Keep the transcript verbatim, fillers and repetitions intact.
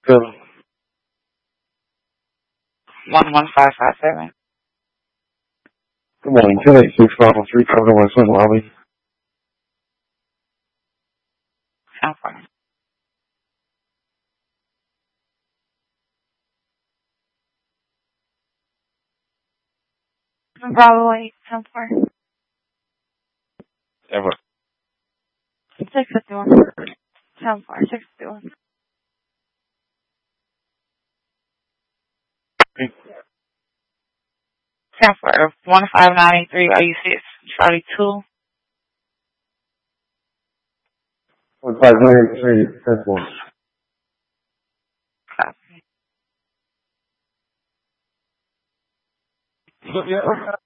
Good. One one five five seven. Good morning. ten eight six five one three Cardinal West End Lobby. Sound far. Bravo eight. Sound far. Ever. Six fifty one. Sound far. Six fifty one. Sound far. One five nine eight three. Are you six? Charlie two. One five nine eight three. That's one. Copy. Yeah.